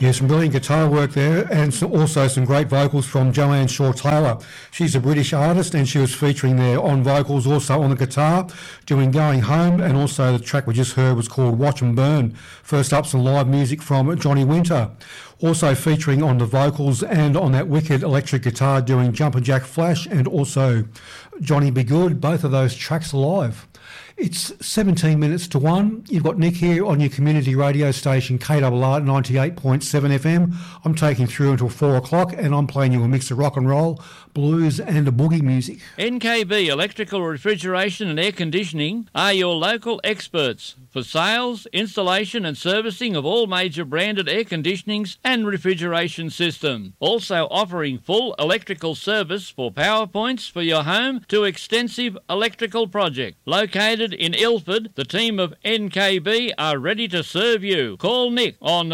Yeah, some brilliant guitar work there, and also some great vocals from Joanne Shaw-Taylor. She's a British artist, and she was featuring there on vocals, also on the guitar, doing Going Home, and also the track we just heard was called Watch 'Em Burn. First up, some live music from Johnny Winter. Also featuring on the vocals and on that wicked electric guitar doing Jumpin' Jack Flash, and also Johnny Be Good, both of those tracks live. It's 17 minutes to 1. You've got Nick here on your community radio station KRR 98.7 FM. I'm taking through until 4 o'clock, and I'm playing you a mix of rock and roll, blues and boogie music. NKB Electrical Refrigeration and Air Conditioning are your local experts for sales, installation and servicing of all major branded air conditionings and refrigeration systems. Also offering full electrical service for power points for your home to extensive electrical project. Located in Ilford, the team of NKB are ready to serve you. Call Nick on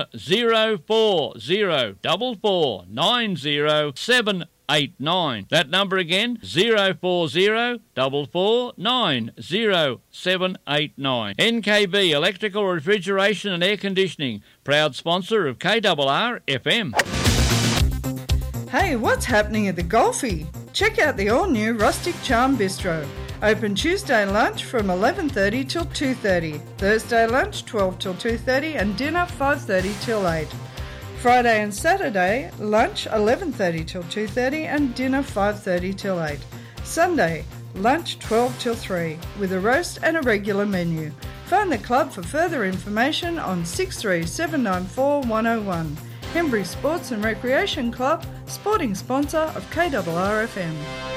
04044907989. That number again, 04044907989. NKB Electrical Refrigeration and Air Conditioning, proud sponsor of KRR FM. Hey, what's happening at the Golfie? Check out the all-new Rustic Charm Bistro. Open Tuesday lunch from 11:30 till 2:30. Thursday lunch 12 till 2:30 and dinner 5:30 till 8. Friday and Saturday lunch 11:30 till 2:30 and dinner 5:30 till 8. Sunday lunch 12 till 3 with a roast and a regular menu. Phone the club for further information on 63794 101. Henbury Sports and Recreation Club, sporting sponsor of KRR FM.